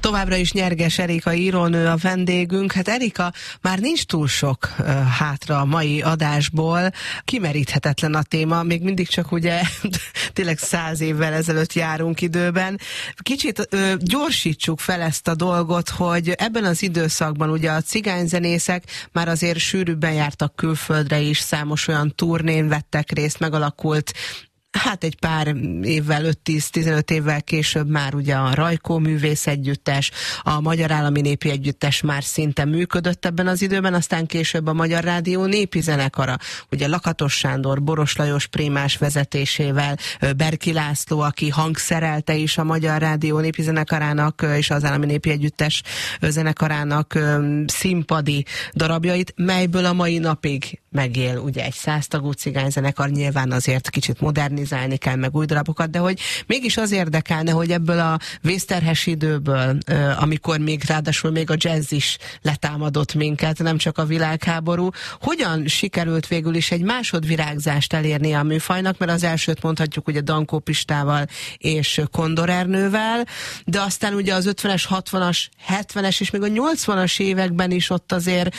Továbbra is Nyerges Erika írónő a vendégünk. Hát Erika, már nincs túl sok hátra a mai adásból. Kimeríthetetlen a téma, még mindig csak ugye tényleg 100 évvel ezelőtt járunk időben. Kicsit gyorsítsuk fel ezt a dolgot, hogy ebben az időszakban ugye a cigányzenészek már azért sűrűbben jártak külföldre is, számos olyan turnén vettek részt, megalakult hát egy pár évvel, 5-10-15 évvel később már ugye a Rajkó Művész Együttes, a Magyar Állami Népi Együttes már szinte működött ebben az időben, aztán később a Magyar Rádió Népi Zenekara, ugye Lakatos Sándor, Boros Lajos prémás vezetésével, Berki László, aki hangszerelte is a Magyar Rádió Népi Zenekarának és az Állami Népi Együttes zenekarának színpadi darabjait, melyből a mai napig megél ugye egy 100 tagú cigányzenekar, nyilván azért kicsit modernizálni kell, meg új darabokat, de hogy mégis az érdekelne, hogy ebből a vészterhes időből, amikor még ráadásul még a jazz is letámadott minket, nem csak a világháború, hogyan sikerült végül is egy másodvirágzást elérni a műfajnak, mert az elsőt mondhatjuk ugye Dankó Pistával és Kondor Ernővel, de aztán ugye az 50-es, 60-as, 70-es és még a 80-as években is ott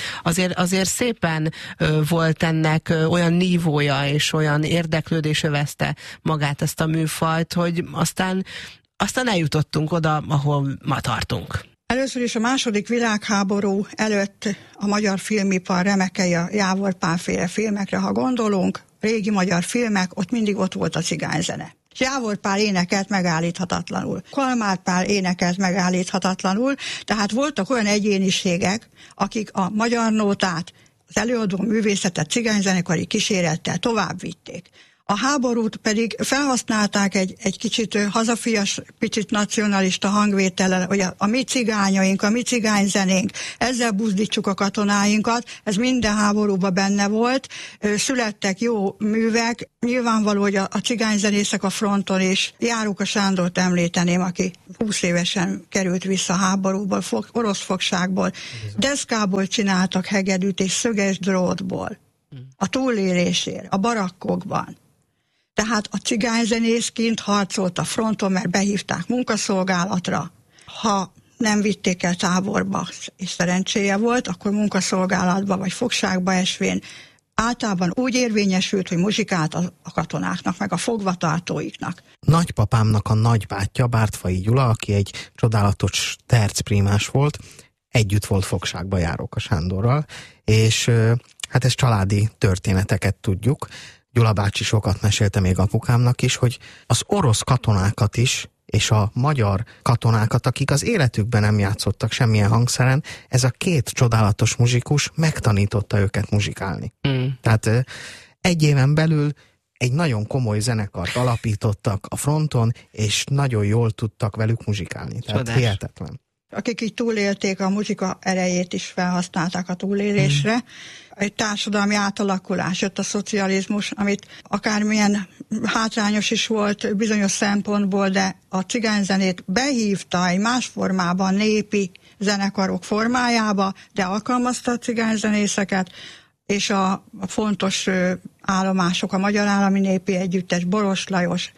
azért szépen volt ennek olyan nívója és olyan érdeklődés övezte magát ezt a műfajt, hogy aztán eljutottunk oda, ahol ma tartunk. Először is a második világháború előtt a magyar filmipar remekei a Jávor Pál-féle filmekre, ha gondolunk, régi magyar filmek, ott mindig ott volt a cigányzene. Jávor Pál énekelt megállíthatatlanul, Kalmár Pál énekelt megállíthatatlanul, tehát voltak olyan egyéniségek, akik a magyar nótát, az előadó művészetet cigányzenekari kísérettel tovább vitték. A háborút pedig felhasználták egy kicsit hazafias, picit nacionalista hangvétellel, hogy a mi cigányaink, a mi cigányzenénk, ezzel buzdítsuk a katonáinkat, ez minden háborúban benne volt, születtek jó művek, nyilvánvaló, hogy a cigányzenészek a fronton is, Járóka Sándort említeném, aki 20 évesen került vissza háborúból, orosz fogságból, deszkából csináltak hegedűt és szöges drótból, a túlélésért, a barakkokban. Tehát a cigányzenész kint harcolt a fronton, mert behívták munkaszolgálatra. Ha nem vitték el táborba, és szerencséje volt, akkor munkaszolgálatba vagy fogságba esvén általában úgy érvényesült, hogy muzsikált a katonáknak, meg a fogvatartóiknak. Nagypapámnak a nagybátyja, Bártfai Gyula, aki egy csodálatos tercprímás volt, együtt volt fogságba Járóka Sándorral, és hát ez családi történeteket tudjuk. Gyula bácsi sokat mesélte még apukámnak is, hogy az orosz katonákat is, és a magyar katonákat, akik az életükben nem játszottak semmilyen hangszeren, ez a két csodálatos muzsikus megtanította őket muzsikálni. Tehát egy éven belül egy nagyon komoly zenekart alapítottak a fronton, és nagyon jól tudtak velük muzsikálni. Tehát hihetetlen. Akik így túlélték, a muzsika erejét is felhasználták a túlélésre. Egy társadalmi átalakulás, jött a szocializmus, amit akármilyen hátrányos is volt bizonyos szempontból, de a cigányzenét behívta egy más formában, népi zenekarok formájába, de alkalmazta a cigányzenészeket, és a fontos állomások, a Magyar Állami Népi Együttes, Boros Lajos,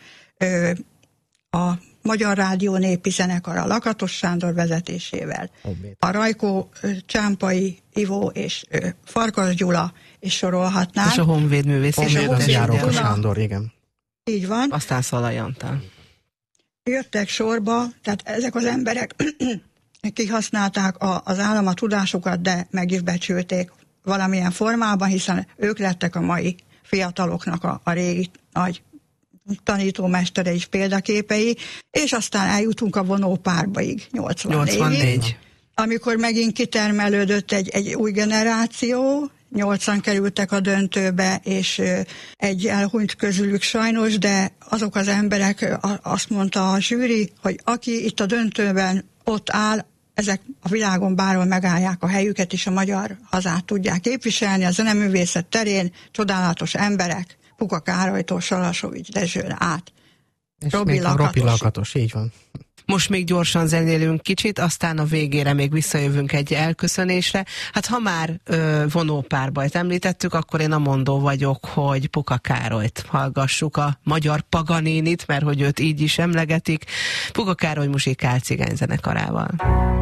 a Magyar Rádió Népi Zenekara, Lakatos Sándor vezetésével, a Rajkó, Csámpai Ivó és Farkas Gyula, és sorolhatnánk. És a Honvéd Művész Együttes. Járóka Sándor, igen. Így van. Aztán Szalai Antal. Jöttek sorba, tehát ezek az emberek kihasználták az állam a tudásukat, de meg is becsülték valamilyen formában, hiszen ők lettek a mai fiataloknak a régi nagy tanítómestere és példaképei, és aztán eljutunk a vonópárbaig, 84. Amikor megint kitermelődött egy új generáció, 8-an kerültek a döntőbe, és egy elhunyt közülük sajnos, de azok az emberek, azt mondta a zsűri, hogy aki itt a döntőben ott áll, ezek a világon bárhol megállják a helyüket, és a magyar hazát tudják képviselni, a zeneművészet terén csodálatos emberek, Puka Károlytól Salasovics Dezsőn át. És Robi Lakatos, így van. Most még gyorsan zenélünk kicsit, aztán a végére még visszajövünk egy elköszönésre. Hát ha már vonópárbajt említettük, akkor én a mondó vagyok, hogy Puka Károlyt hallgassuk, a magyar Paganinit, mert hogy őt így is emlegetik, Puka Károly muzsikál cigányzenekarával.